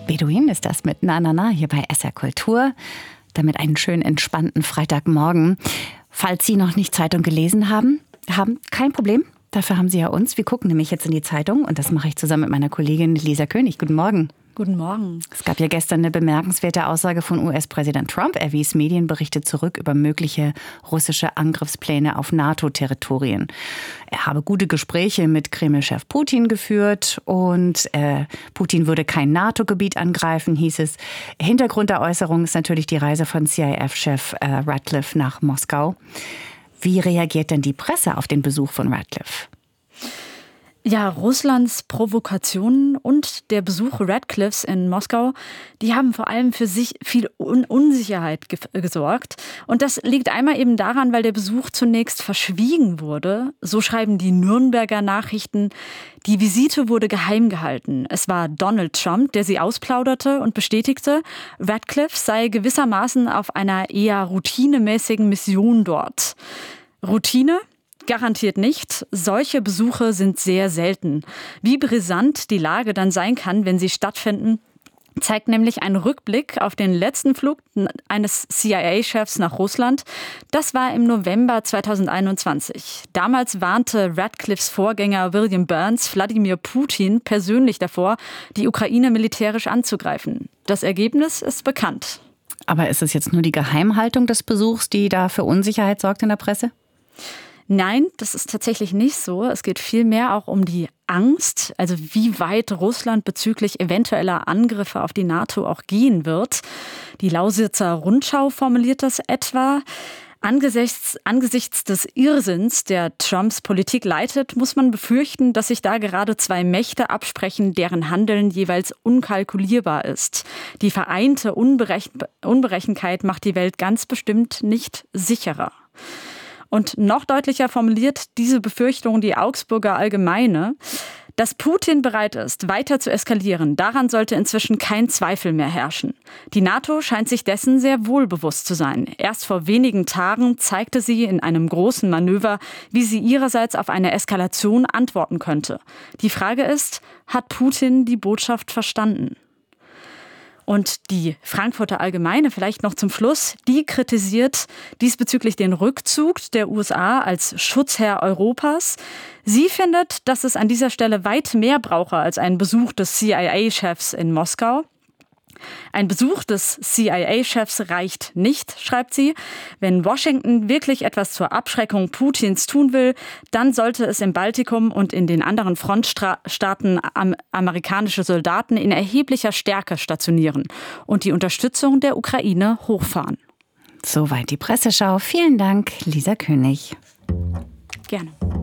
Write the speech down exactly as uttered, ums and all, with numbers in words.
Beduin ist das mit Na Na Na hier bei S R Kultur. Damit einen schönen entspannten Freitagmorgen. Falls Sie noch nicht Zeitung gelesen haben, haben kein Problem. Dafür haben Sie ja uns. Wir gucken nämlich jetzt in die Zeitung und das mache ich zusammen mit meiner Kollegin Lisa König. Guten Morgen. Guten Morgen. Es gab ja gestern eine bemerkenswerte Aussage von U S-Präsident Trump. Er wies Medienberichte zurück über mögliche russische Angriffspläne auf NATO-Territorien. Er habe gute Gespräche mit Kreml-Chef Putin geführt und äh, Putin würde kein NATO-Gebiet angreifen, hieß es. Hintergrund der Äußerung ist natürlich die Reise von C I A-Chef äh, Ratcliffe nach Moskau. Wie reagiert denn die Presse auf den Besuch von Ratcliffe? Ja, Russlands Provokationen und der Besuch Ratcliffes in Moskau, die haben vor allem für sich viel Un- Unsicherheit ge- gesorgt. Und das liegt einmal eben daran, weil der Besuch zunächst verschwiegen wurde. So schreiben die Nürnberger Nachrichten. Die Visite wurde geheim gehalten. Es war Donald Trump, der sie ausplauderte und bestätigte, Ratcliffe sei gewissermaßen auf einer eher routinemäßigen Mission dort. Routine? Garantiert nicht. Solche Besuche sind sehr selten. Wie brisant die Lage dann sein kann, wenn sie stattfinden, zeigt nämlich ein Rückblick auf den letzten Flug eines C I A-Chefs nach Russland. Das war im November zweitausendeinundzwanzig. Damals warnte Ratcliffes Vorgänger William Burns Wladimir Putin persönlich davor, die Ukraine militärisch anzugreifen. Das Ergebnis ist bekannt. Aber ist es jetzt nur die Geheimhaltung des Besuchs, die da für Unsicherheit sorgt in der Presse? Nein, das ist tatsächlich nicht so. Es geht vielmehr auch um die Angst, also wie weit Russland bezüglich eventueller Angriffe auf die NATO auch gehen wird. Die Lausitzer Rundschau formuliert das etwa. Angesichts, angesichts des Irrsinns, der Trumps Politik leitet, muss man befürchten, dass sich da gerade zwei Mächte absprechen, deren Handeln jeweils unkalkulierbar ist. Die vereinte Unberechen- Unberechenbarkeit macht die Welt ganz bestimmt nicht sicherer. Und noch deutlicher formuliert diese Befürchtung die Augsburger Allgemeine. Dass Putin bereit ist, weiter zu eskalieren, daran sollte inzwischen kein Zweifel mehr herrschen. Die NATO scheint sich dessen sehr wohl bewusst zu sein. Erst vor wenigen Tagen zeigte sie in einem großen Manöver, wie sie ihrerseits auf eine Eskalation antworten könnte. Die Frage ist, hat Putin die Botschaft verstanden? Und die Frankfurter Allgemeine, vielleicht noch zum Schluss, die kritisiert diesbezüglich den Rückzug der U S A als Schutzherr Europas. Sie findet, dass es an dieser Stelle weit mehr brauche als einen Besuch des C I A-Chefs in Moskau. Ein Besuch des C I A-Chefs reicht nicht, schreibt sie. Wenn Washington wirklich etwas zur Abschreckung Putins tun will, dann sollte es im Baltikum und in den anderen Frontstaaten am- amerikanische Soldaten in erheblicher Stärke stationieren und die Unterstützung der Ukraine hochfahren. Soweit die Presseschau. Vielen Dank, Lisa König. Gerne.